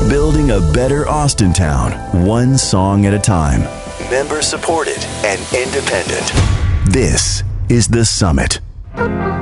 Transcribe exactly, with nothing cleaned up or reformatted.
Building a better Austintown, one song at a time. Member supported and independent. This is The Summit.